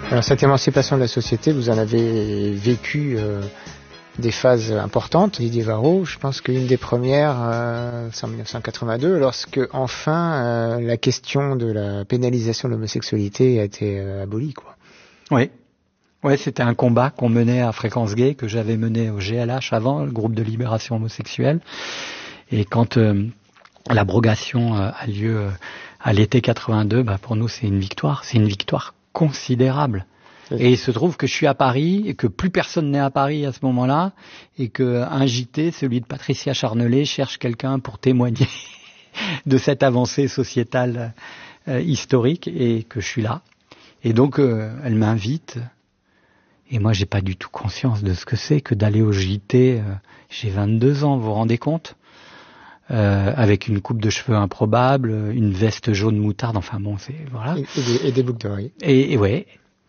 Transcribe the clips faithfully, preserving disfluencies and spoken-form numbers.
Alors cette émancipation de la société, vous en avez vécu euh, des phases importantes. Didier Varro, je pense qu'une des premières, euh, c'est en dix-neuf cent quatre-vingt-deux, lorsque enfin euh, la question de la pénalisation de l'homosexualité a été euh, abolie, quoi. Oui. Ouais, c'était un combat qu'on menait à Fréquence Gay, que j'avais mené au G L H avant, le groupe de libération homosexuelle. Et quand euh, l'abrogation euh, a lieu euh, à l'été quatre-vingt-deux, bah pour nous c'est une victoire, c'est une victoire considérable. Et il se trouve que je suis à Paris et que plus personne n'est à Paris à ce moment-là et que un J T, celui de Patricia Charnelet, cherche quelqu'un pour témoigner de cette avancée sociétale euh, historique et que je suis là. Et donc euh, elle m'invite. Et moi, j'ai pas du tout conscience de ce que c'est que d'aller au J T. Euh, j'ai vingt-deux ans, vous vous rendez compte, euh, avec une coupe de cheveux improbable, une veste jaune moutarde. Enfin bon, c'est voilà. Et, et, des, et des boucles d'oreilles. Et, et ouais,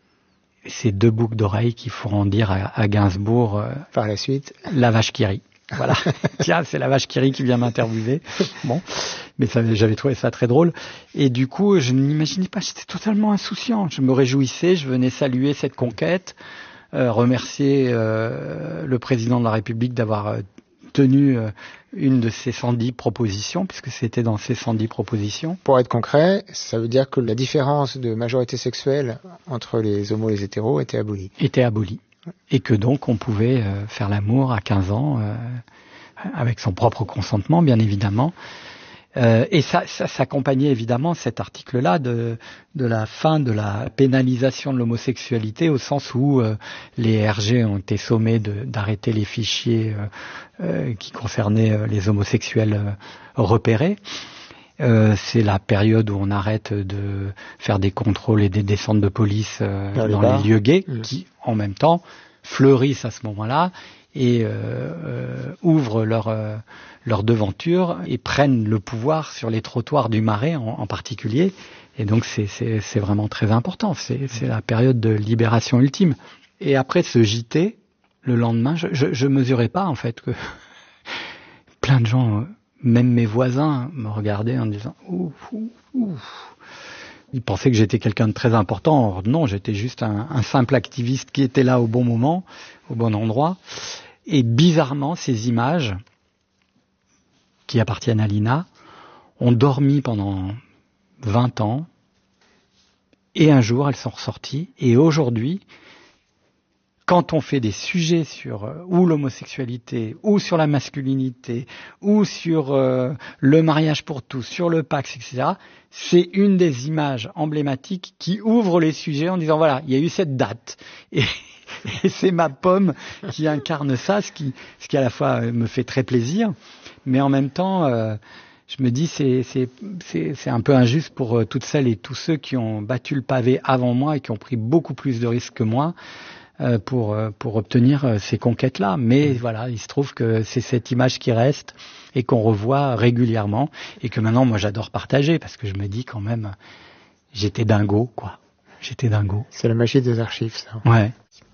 ces deux boucles d'oreilles qui feront dire à, à Gainsbourg. Euh, Par la suite, la vache qui rit. Voilà. Tiens, c'est la vache qui rit qui vient m'interviewer. Bon, mais ça, j'avais trouvé ça très drôle. Et du coup, je n'imaginais pas. J'étais totalement insouciant. Je me réjouissais. Je venais saluer cette conquête. Euh, remercier euh, le président de la République d'avoir euh, tenu euh, une de ses cent dix propositions, puisque c'était dans ses cent dix propositions. Pour être concret, ça veut dire que la différence de majorité sexuelle entre les homos et les hétéros était abolie. Était abolie. Et que donc on pouvait euh, faire l'amour à quinze ans, euh, avec son propre consentement, bien évidemment. Euh, et ça, ça s'accompagnait évidemment, cet article-là, de, de la fin de la pénalisation de l'homosexualité, au sens où euh, les R G ont été sommés de, d'arrêter les fichiers euh, euh, qui concernaient euh, les homosexuels euh, repérés. Euh, c'est la période où on arrête de faire des contrôles et des descentes de police euh, dans, dans les, les lieux gays, mmh. qui, en même temps, fleurissent à ce moment-là et euh, euh, ouvrent leur, euh, leur devanture et prennent le pouvoir sur les trottoirs du Marais en, en particulier. Et donc c'est, c'est, c'est vraiment très important. C'est, c'est la période de libération ultime. Et après ce J T, le lendemain, je, je, je mesurais pas en fait que plein de gens, même mes voisins, me regardaient en disant ouf, ouf, ouf. Ils pensaient que j'étais quelqu'un de très important. Or, non, j'étais juste un, un simple activiste qui était là au bon moment, au bon endroit. Et bizarrement, ces images qui appartiennent à l'I N A ont dormi pendant vingt ans. Et un jour, elles sont ressorties. Et aujourd'hui, quand on fait des sujets sur euh, ou l'homosexualité, ou sur la masculinité, ou sur euh, le mariage pour tous, sur le Pacs, et cetera, c'est une des images emblématiques qui ouvre les sujets en disant voilà, il y a eu cette date. Et, et c'est ma pomme qui incarne ça, ce qui, ce qui à la fois me fait très plaisir, mais en même temps, euh, je me dis c'est, c'est, c'est, c'est un peu injuste pour euh, toutes celles et tous ceux qui ont battu le pavé avant moi et qui ont pris beaucoup plus de risques que moi. Pour, pour obtenir ces conquêtes-là. Mais voilà, il se trouve que c'est cette image qui reste et qu'on revoit régulièrement et que maintenant, moi, j'adore partager parce que je me dis quand même, j'étais dingo, quoi. J'étais dingo. C'est la magie des archives, ça. Ouais.